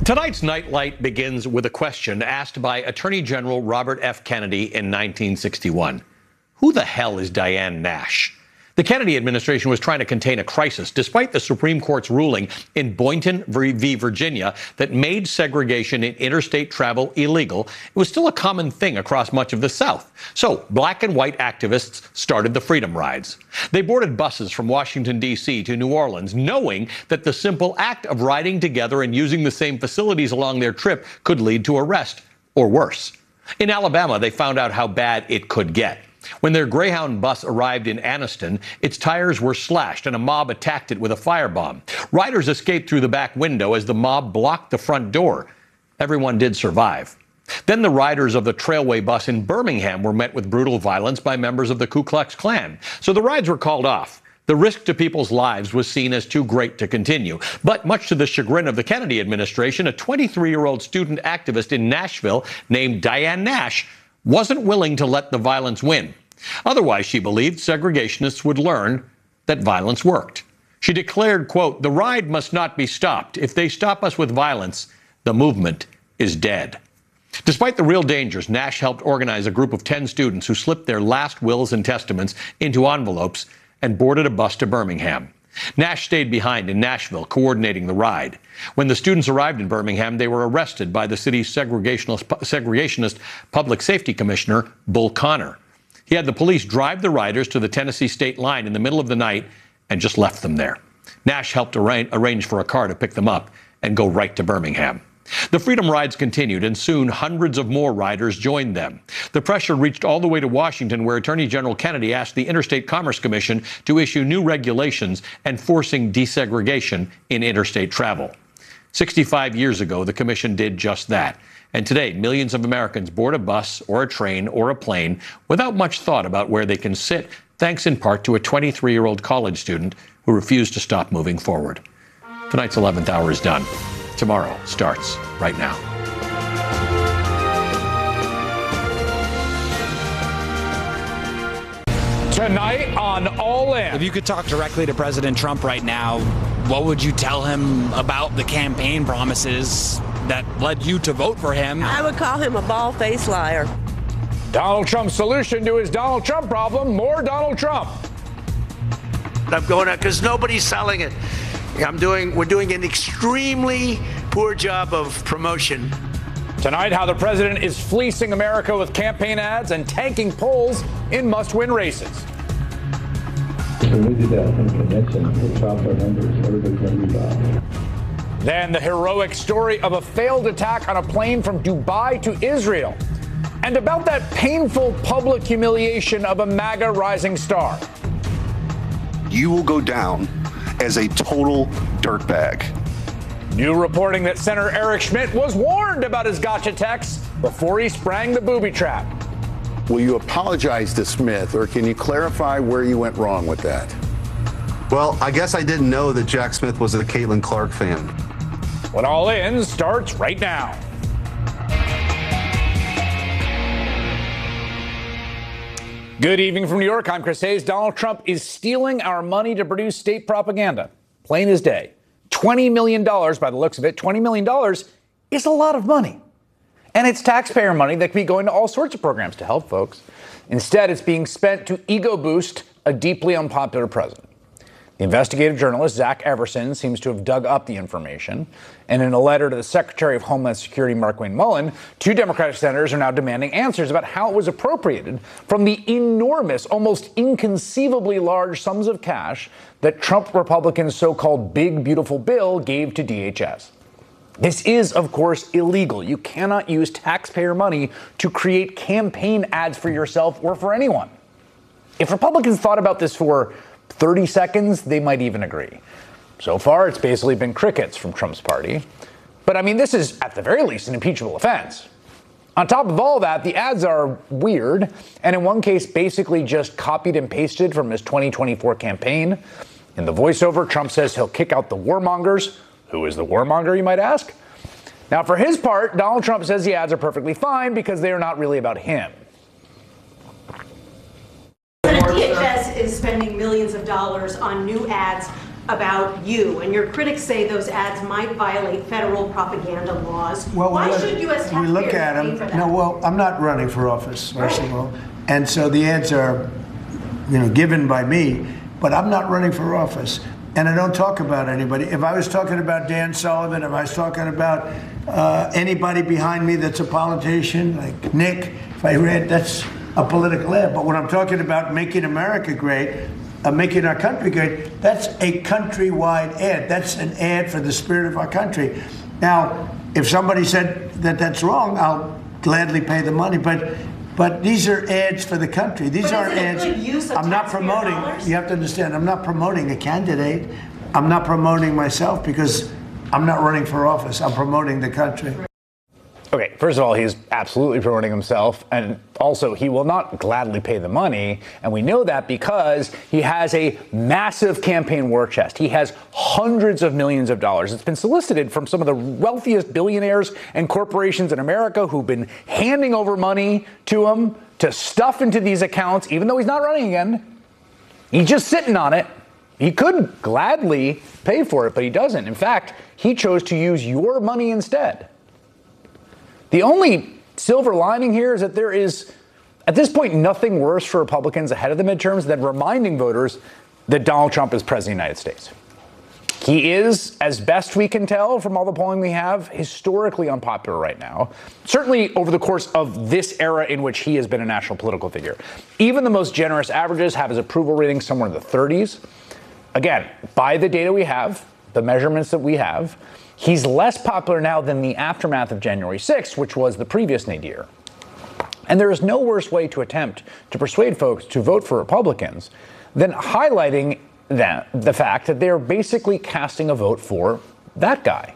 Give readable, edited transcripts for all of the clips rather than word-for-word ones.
Tonight's Nightlight begins with a question asked by Attorney General Robert F. Kennedy in 1961. Who the hell is Diane Nash? The Kennedy administration was trying to contain a crisis despite the Supreme Court's ruling in Boynton v. Virginia that made segregation in interstate travel illegal. It was still a common thing across much of the South. So black and white activists started the Freedom Rides. They boarded buses from Washington, D.C. to New Orleans, knowing that the simple act of riding together and using the same facilities along their trip could lead to arrest or worse. In Alabama, they found out how bad it could get. When their Greyhound bus arrived in Anniston, its tires were slashed and a mob attacked it with a firebomb. Riders escaped through the back window as the mob blocked the front door. Everyone did survive. Then the riders of the Trailway bus in Birmingham were met with brutal violence by members of the Ku Klux Klan. So the rides were called off. The risk to people's lives was seen as too great to continue. But much to the chagrin of the Kennedy administration, a 23-year-old student activist in Nashville named Diane Nash wasn't willing to let the violence win. Otherwise, she believed, segregationists would learn that violence worked. She declared, quote, "The ride must not be stopped. If they stop us with violence, the movement is dead." Despite the real dangers, Nash helped organize a group of 10 students who slipped their last wills and testaments into envelopes and boarded a bus to Birmingham. Nash stayed behind in Nashville, coordinating the ride. When the students arrived in Birmingham, they were arrested by the city's segregationist public safety commissioner, Bull Connor. He had the police drive the riders to the Tennessee state line in the middle of the night and just left them there. Nash helped arrange for a car to pick them up and go right to Birmingham. The Freedom Rides continued, and soon hundreds of more riders joined them. The pressure reached all the way to Washington, where Attorney General Kennedy asked the Interstate Commerce Commission to issue new regulations enforcing desegregation in interstate travel. 65 years ago, the commission did just that. And today, millions of Americans board a bus or a train or a plane without much thought about where they can sit, thanks in part to a 23-year-old college student who refused to stop moving forward. Tonight's 11th hour is done. Tomorrow starts right now. Tonight on All In. If you could talk directly to President Trump right now, what would you tell him about the campaign promises that led you to vote for him? I would call him a bald-faced liar. Donald Trump's solution to his Donald Trump problem, more Donald Trump. I'm going out because nobody's selling it. We're doing an extremely poor job of promotion. Tonight, how the president is fleecing America with campaign ads and tanking polls in must-win races. Then the heroic story of a failed attack on a plane from Dubai to Israel. And about that painful public humiliation of a MAGA rising star. You will go down as a total dirtbag. New reporting that Senator Eric Schmidt was warned about his gotcha texts before he sprang the booby trap. Will you apologize to Smith, or can you clarify where you went wrong with that? Well, I guess I didn't know that Jack Smith was a Caitlin Clark fan. What All In starts right now. Good evening from New York. I'm Chris Hayes. Donald Trump is stealing our money to produce state propaganda. Plain as day. $20 million by the looks of it. $20 million is a lot of money. And it's taxpayer money that could be going to all sorts of programs to help folks. Instead, it's being spent to ego boost a deeply unpopular president. The investigative journalist Zach Everson seems to have dug up the information. And in a letter to the Secretary of Homeland Security, Markwayne Mullin, 2 Democratic senators are now demanding answers about how it was appropriated from the enormous, almost inconceivably large sums of cash that Trump Republicans' so-called Big Beautiful Bill gave to DHS. This is, of course, illegal. You cannot use taxpayer money to create campaign ads for yourself or for anyone. If Republicans thought about this for 30 seconds, they might even agree. So far, it's basically been crickets from Trump's party. But I mean, this is, at the very least, an impeachable offense. On top of all that, the ads are weird, and in one case, basically just copied and pasted from his 2024 campaign. In the voiceover, Trump says he'll kick out the warmongers. Who is the warmonger, you might ask? Now, for his part, Donald Trump says the ads are perfectly fine because they are not really about him. DHS is spending millions of dollars on new ads about you, and your critics say those ads might violate federal propaganda laws. Well, why should you, as taxpayers, we look at pay them? for that? No, well, I'm not running for office, first of all, and so the ads are, given by me, but I'm not running for office, and I don't talk about anybody. If I was talking about Dan Sullivan, if I was talking about anybody behind me that's a politician, like Nick, if I read, that's a political ad. But when I'm talking about making America great, making our country great, that's a countrywide ad. That's an ad for the spirit of our country. Now, if somebody said that that's wrong, I'll gladly pay the money. But these are ads for the country. These aren't ads. I'm not promoting. You have to understand. I'm not promoting a candidate. I'm not promoting myself because I'm not running for office. I'm promoting the country. Okay, first of all, he's absolutely promoting himself, and also he will not gladly pay the money, and we know that because he has a massive campaign war chest. He has hundreds of millions of dollars. It's been solicited from some of the wealthiest billionaires and corporations in America who've been handing over money to him to stuff into these accounts, even though he's not running again. He's just sitting on it. He could gladly pay for it, but he doesn't. In fact, he chose to use your money instead. The only silver lining here is that there is, at this point, nothing worse for Republicans ahead of the midterms than reminding voters that Donald Trump is president of the United States. He is, as best we can tell from all the polling we have, historically unpopular right now, certainly over the course of this era in which he has been a national political figure. Even the most generous averages have his approval rating somewhere in the 30s. Again, by the data we have, the measurements that we have, he's less popular now than the aftermath of January 6th, which was the previous nadir. And there is no worse way to attempt to persuade folks to vote for Republicans than highlighting the fact that they're basically casting a vote for that guy.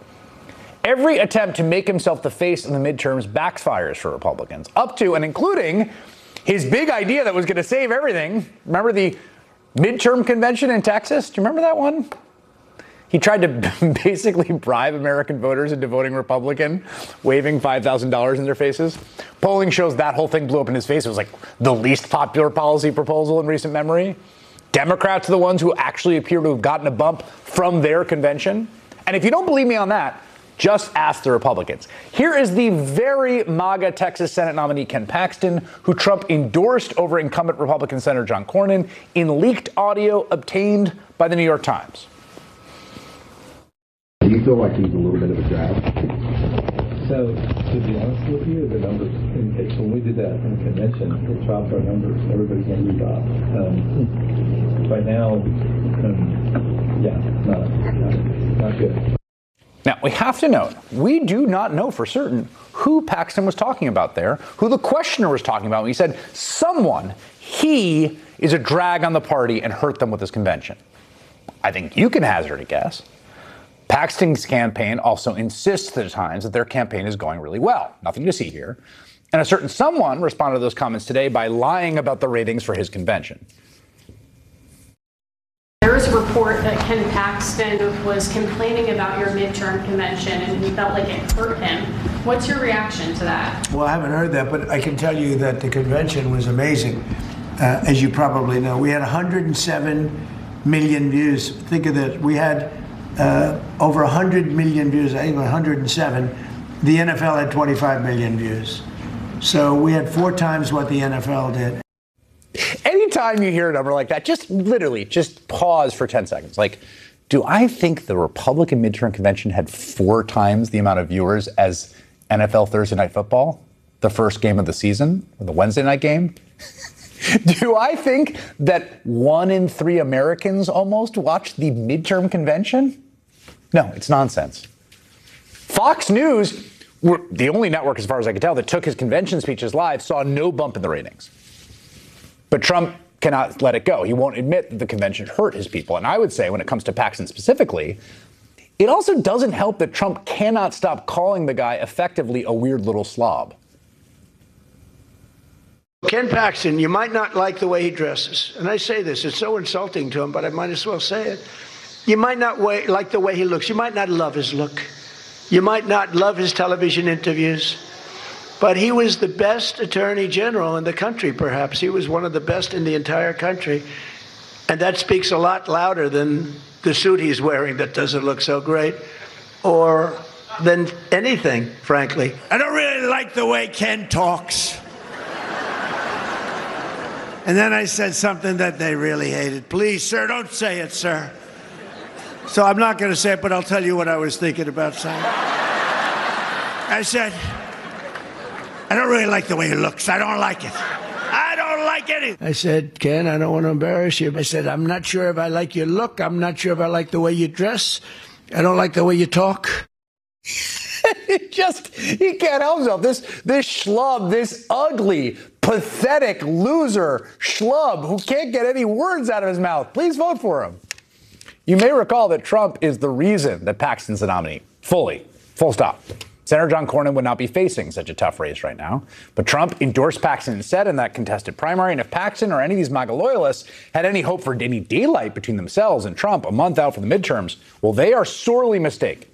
Every attempt to make himself the face in the midterms backfires for Republicans, up to and including his big idea that was going to save everything. Remember the midterm convention in Texas? Do you remember that one? He tried to basically bribe American voters into voting Republican, waving $5,000 in their faces. Polling shows that whole thing blew up in his face. It was like the least popular policy proposal in recent memory. Democrats are the ones who actually appear to have gotten a bump from their convention. And if you don't believe me on that, just ask the Republicans. Here is the very MAGA Texas Senate nominee Ken Paxton, who Trump endorsed over incumbent Republican Senator John Cornyn in leaked audio obtained by the New York Times. Do you feel like he's a little bit of a drag? So, to be honest with you, the numbers indicate when we did that in the convention, it dropped our numbers. Everybody's numbers dropped. Right now, not good. Now, we have to note, we do not know for certain who Paxton was talking about there, who the questioner was talking about when he said he is a drag on the party and hurt them with his convention. I think you can hazard a guess. Paxton's campaign also insists at times that their campaign is going really well. Nothing to see here. And a certain someone responded to those comments today by lying about the ratings for his convention. There was a report that Ken Paxton was complaining about your midterm convention and he felt like it hurt him. What's your reaction to that? Well, I haven't heard that, but I can tell you that the convention was amazing. As you probably know, we had 107 million views. Think of that. We had over 100 million views, I think 107. The NFL had 25 million views. So we had 4 times what the NFL did. Anytime you hear a number like that, just pause for 10 seconds. Like, do I think the Republican midterm convention had 4 times the amount of viewers as NFL Thursday Night Football, the first game of the season, or the Wednesday night game? Do I think that 1 in 3 Americans almost watched the midterm convention? No, it's nonsense. Fox News, the only network, as far as I can tell, that took his convention speeches live, saw no bump in the ratings. But Trump cannot let it go. He won't admit that the convention hurt his people. And I would say, when it comes to Paxton specifically, it also doesn't help that Trump cannot stop calling the guy effectively a weird little slob. Ken Paxton, you might not like the way he dresses. And I say this, it's so insulting to him, but I might as well say it. You might not like the way he looks. You might not love his look. You might not love his television interviews. But he was the best attorney general in the country, perhaps. He was one of the best in the entire country. And that speaks a lot louder than the suit he's wearing that doesn't look so great, or than anything, frankly. I don't really like the way Ken talks. And then I said something that they really hated. Please, sir, don't say it, sir. So I'm not going to say it, but I'll tell you what I was thinking about saying. I said, I don't really like the way he looks. I don't like it. I don't like anything. I said, Ken, I don't want to embarrass you. I said, I'm not sure if I like your look. I'm not sure if I like the way you dress. I don't like the way you talk. He can't help himself. This schlub, this ugly, pathetic loser schlub who can't get any words out of his mouth. Please vote for him. You may recall that Trump is the reason that Paxton's the nominee. Full stop. Senator John Cornyn would not be facing such a tough race right now. But Trump endorsed Paxton instead in that contested primary. And if Paxton or any of these MAGA loyalists had any hope for any daylight between themselves and Trump a month out from the midterms, well, they are sorely mistaken.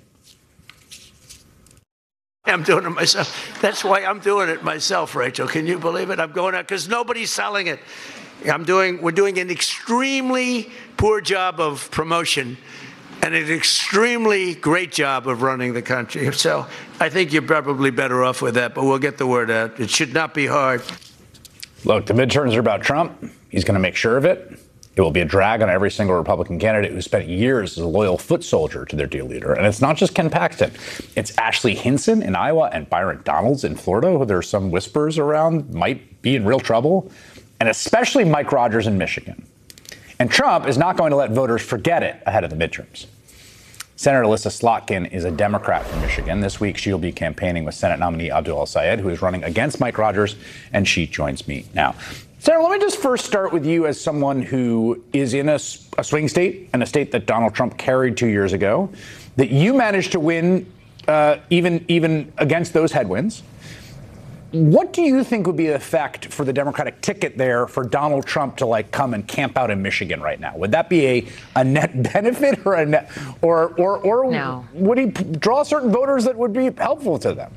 I'm doing it myself. That's why I'm doing it myself, Rachel. Can you believe it? I'm going out because nobody's selling it. We're doing an extremely poor job of promotion and an extremely great job of running the country. So I think you're probably better off with that, but we'll get the word out. It should not be hard. Look, the midterms are about Trump. He's going to make sure of it. It will be a drag on every single Republican candidate who spent years as a loyal foot soldier to their dear leader. And it's not just Ken Paxton. It's Ashley Hinson in Iowa and Byron Donalds in Florida, who there's some whispers around might be in real trouble, and especially Mike Rogers in Michigan. And Trump is not going to let voters forget it ahead of the midterms. Senator Alyssa Slotkin is a Democrat from Michigan. This week, she'll be campaigning with Senate nominee Abdul El-Sayed, who is running against Mike Rogers, and she joins me now. Senator, let me just first start with you as someone who is in a swing state, and a state that Donald Trump carried 2 years ago, that you managed to win even against those headwinds. What do you think would be the effect for the Democratic ticket there for Donald Trump to come and camp out in Michigan right now? Would that be a net benefit or a net or no. Would he draw certain voters that would be helpful to them?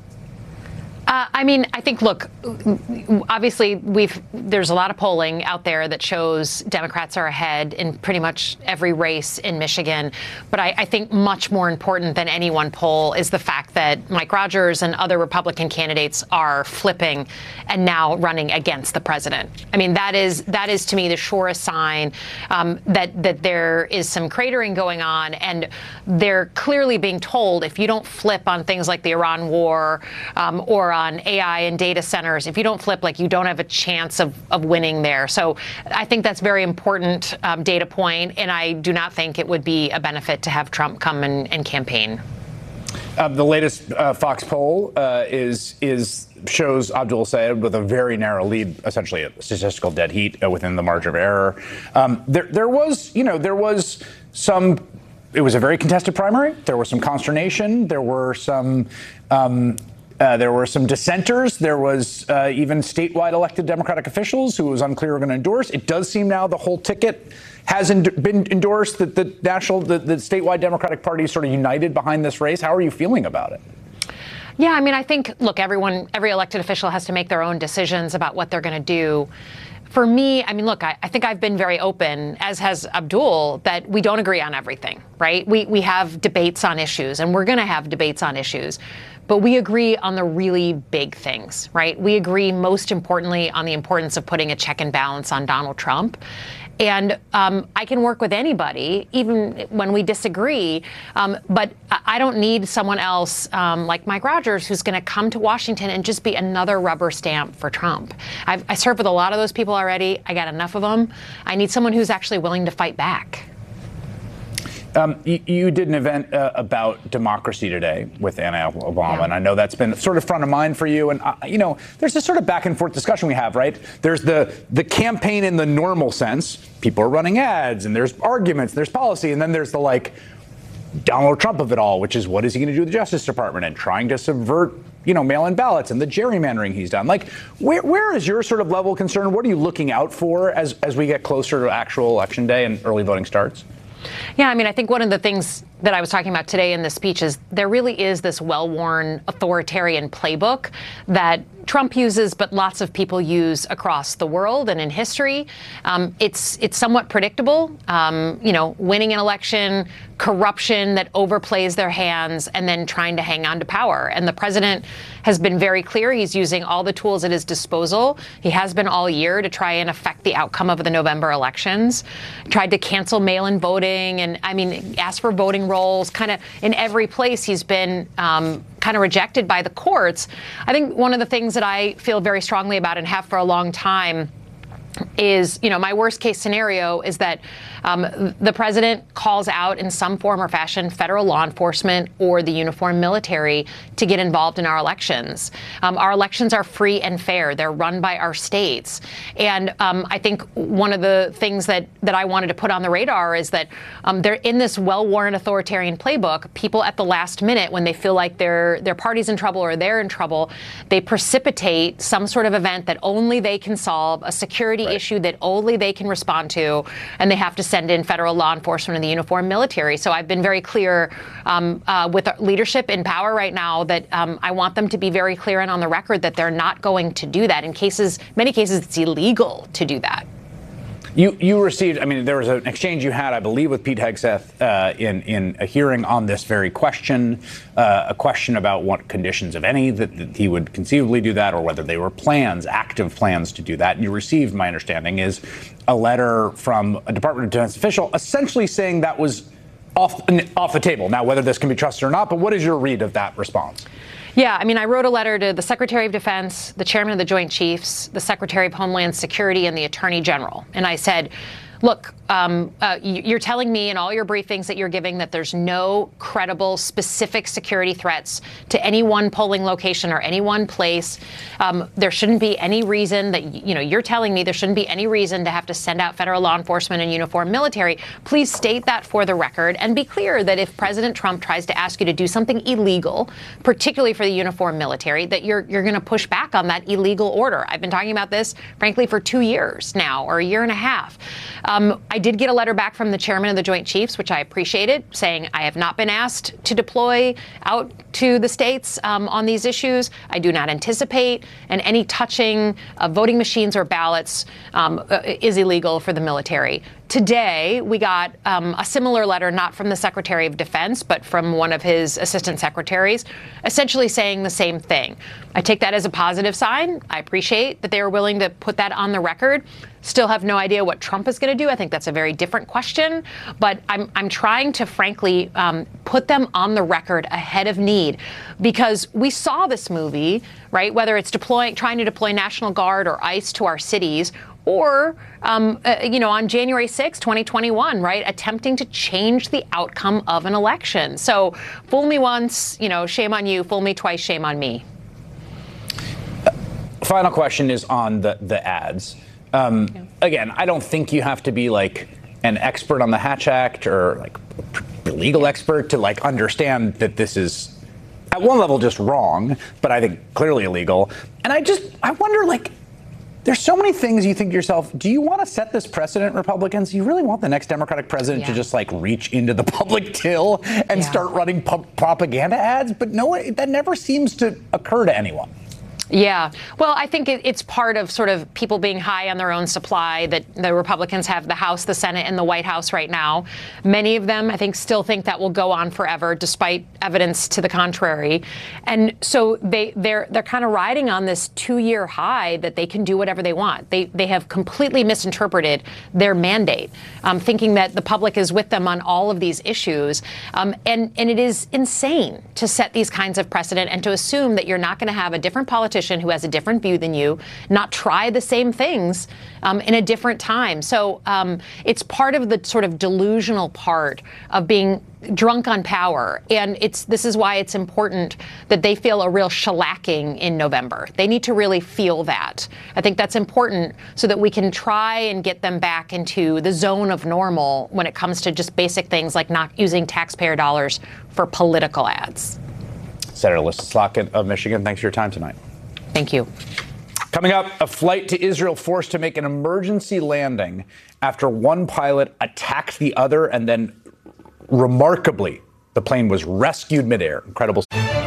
I think, look, obviously there's a lot of polling out there that shows Democrats are ahead in pretty much every race in Michigan. But I think much more important than any one poll is the fact that Mike Rogers and other Republican candidates are flipping and now running against the president. I mean, that is to me the surest sign that there is some cratering going on. And they're clearly being told if you don't flip on things like the Iran war or on AI and data centers, if you don't flip, you don't have a chance of winning there. So I think that's very important data point, and I do not think it would be a benefit to have Trump come and campaign. The latest Fox poll shows Abdul El-Sayed with a very narrow lead, essentially a statistical dead heat within the margin of error. There was some. It was a very contested primary. There was some consternation. There were some dissenters. There was even statewide elected Democratic officials who it was unclear were going to endorse. It does seem now the whole ticket has been endorsed, that the statewide Democratic Party is sort of united behind this race. How are you feeling about it? Yeah, I think, look, every elected official has to make their own decisions about what they're going to do. For me, look, I think I've been very open, as has Abdul, that we don't agree on everything, right? We have debates on issues, and we're going to have debates on issues. But we agree on the really big things, right? We agree most importantly on the importance of putting a check and balance on Donald Trump. And I can work with anybody, even when we disagree. But I don't need someone else like Mike Rogers, who's going to come to Washington and just be another rubber stamp for Trump. I served with a lot of those people already. I got enough of them. I need someone who's actually willing to fight back. You did an event about democracy today with Anna Obama, and I know that's been sort of front of mind for you. And, there's this sort of back and forth discussion we have, right? There's the campaign in the normal sense. People are running ads, and there's arguments, there's policy, and then there's the, Donald Trump of it all, which is what is he going to do with the Justice Department and trying to subvert, mail-in ballots and the gerrymandering he's done. Where is your sort of level of concern? What are you looking out for as we get closer to actual election day and early voting starts? Yeah, I think one of the things that I was talking about today in this speech is there really is this well-worn authoritarian playbook that Trump uses, but lots of people use across the world and in history. It's somewhat predictable. Winning an election, corruption that overplays their hands, and then trying to hang on to power. And the president has been very clear. He's using all the tools at his disposal. He has been all year to try and affect the outcome of the November elections. Tried to cancel mail-in voting and, ask for voting rolls. Kind of in every place he's been kind of rejected by the courts. I think one of the things that I feel very strongly about and have for a long time is, my worst case scenario is that the president calls out in some form or fashion federal law enforcement or the uniformed military to get involved in our elections. Our elections are free and fair. They're run by our states. And I think one of the things that I wanted to put on the radar is that they're in this well-worn authoritarian playbook. People at the last minute, when they feel like their party's in trouble or they're in trouble, they precipitate some sort of event that only they can solve, a security issue that only they can respond to, and they have to send in federal law enforcement and the uniformed military. So I've been very clear with leadership in power right now that I want them to be very clear and on the record that they're not going to do that. In many cases, it's illegal to do that. You received, there was an exchange you had, I believe, with Pete Hegseth in a hearing on this very question, a question about what conditions, if any, that he would conceivably do that, or whether they were active plans to do that. And you received, my understanding, is a letter from a Department of Defense official essentially saying that was off the table. Now, whether this can be trusted or not, but what is your read of that response? Yeah, I wrote a letter to the Secretary of Defense, the Chairman of the Joint Chiefs, the Secretary of Homeland Security, and the Attorney General. And I said, look, you're telling me in all your briefings that you're giving that there's no credible, specific security threats to any one polling location or any one place. There shouldn't be any reason that, you're telling me there shouldn't be any reason to have to send out federal law enforcement and uniformed military. Please state that for the record and be clear that if President Trump tries to ask you to do something illegal, particularly for the uniformed military, that you're going to push back on that illegal order. I've been talking about this, frankly, for 2 years now, or a year and a half. I did get a letter back from the Chairman of the Joint Chiefs, which I appreciated, saying I have not been asked to deploy out to the states on these issues. I do not anticipate, and any touching of voting machines or ballots is illegal for the military. Today, we got a similar letter, not from the Secretary of Defense, but from one of his assistant secretaries, essentially saying the same thing. I take that as a positive sign. I appreciate that they were willing to put that on the record. Still have no idea what Trump is going to do. I think that's a very different question. But I'm trying to, frankly, put them on the record ahead of need, because we saw this movie, right? Whether it's trying to deploy National Guard or ICE to our cities, or, on January 6, 2021, right, attempting to change the outcome of an election. So fool me once, shame on you. Fool me twice, shame on me. Final question is on the ads. Again, I don't think you have to be like an expert on the Hatch Act or like a legal expert to like understand that this is at one level just wrong, but I think clearly illegal. And I wonder, like, there's so many things you think to yourself, do you want to set this precedent, Republicans? You really want the next Democratic president to just like reach into the public till and start running propaganda ads? But no, that never seems to occur to anyone. Yeah. Well, I think it's part of sort of people being high on their own supply, that the Republicans have the House, the Senate, and the White House right now. Many of them, I think, still think that will go on forever, despite evidence to the contrary. And so they're kind of riding on this 2-year high that they can do whatever they want. They have completely misinterpreted their mandate, thinking that the public is with them on all of these issues. And it is insane to set these kinds of precedent and to assume that you're not going to have a different politician who has a different view than you not try the same things in a different time. So it's part of the sort of delusional part of being drunk on power. And this is why it's important that they feel a real shellacking in November. They need to really feel that. I think that's important so that we can try and get them back into the zone of normal when it comes to just basic things like not using taxpayer dollars for political ads. Senator Elissa Slotkin of Michigan, thanks for your time tonight. Thank you. Coming up, a flight to Israel forced to make an emergency landing after one pilot attacked the other, and then remarkably, the plane was rescued midair. Incredible.